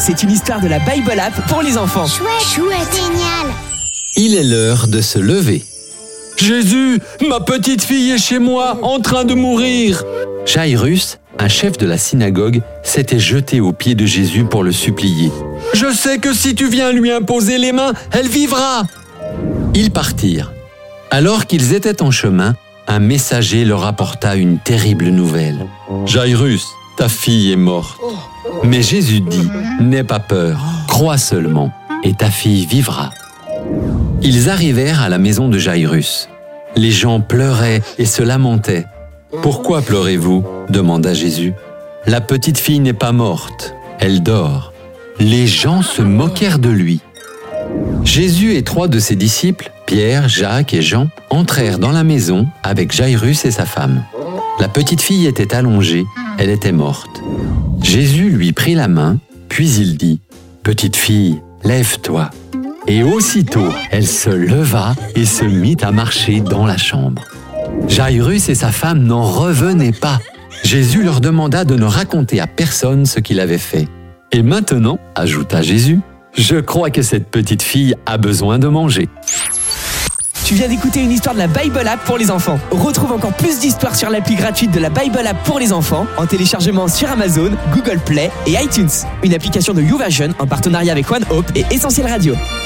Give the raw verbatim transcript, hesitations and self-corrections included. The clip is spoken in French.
c'est une histoire de la Bible App pour les enfants. Chouette, chouette, génial. Il est l'heure de se lever. Jésus, ma petite fille est chez moi, en train de mourir. Jairus, un chef de la synagogue, s'était jeté aux pieds de Jésus pour le supplier. Je sais que si tu viens lui imposer les mains, elle vivra. Ils partirent. Alors qu'ils étaient en chemin, un messager leur apporta une terrible nouvelle. Jairus, ta fille est morte. Mais Jésus dit, n'aie pas peur, crois seulement, et ta fille vivra. Ils arrivèrent à la maison de Jairus. Les gens pleuraient et se lamentaient. « Pourquoi pleurez-vous » demanda Jésus. « La petite fille n'est pas morte, elle dort. » Les gens se moquèrent de lui. Jésus et trois de ses disciples, Pierre, Jacques et Jean, entrèrent dans la maison avec Jairus et sa femme. La petite fille était allongée, elle était morte. Jésus lui prit la main, puis il dit « Petite fille, lève-toi ». Et aussitôt, elle se leva et se mit à marcher dans la chambre. Jairus et sa femme n'en revenaient pas. Jésus leur demanda de ne raconter à personne ce qu'il avait fait. « Et maintenant, ajouta Jésus, je crois que cette petite fille a besoin de manger. » Tu viens d'écouter une histoire de la Bible App pour les enfants. Retrouve encore plus d'histoires sur l'appli gratuite de la Bible App pour les enfants en téléchargement sur Amazon, Google Play et iTunes. Une application de YouVersion en partenariat avec OneHope et Essentiel Radio.